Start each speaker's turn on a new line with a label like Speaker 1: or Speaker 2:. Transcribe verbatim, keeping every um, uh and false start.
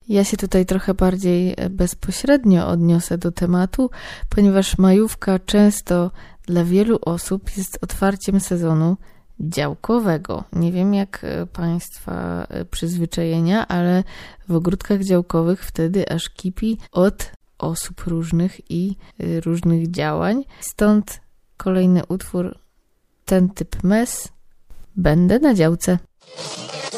Speaker 1: Ja się tutaj trochę bardziej bezpośrednio odniosę do tematu, ponieważ majówka często dla wielu osób jest otwarciem sezonu działkowego. Nie wiem jak Państwa przyzwyczajenia, ale w ogródkach działkowych wtedy aż kipi od osób różnych i różnych działań. Stąd kolejny utwór, ten typ mes, Będę na działce.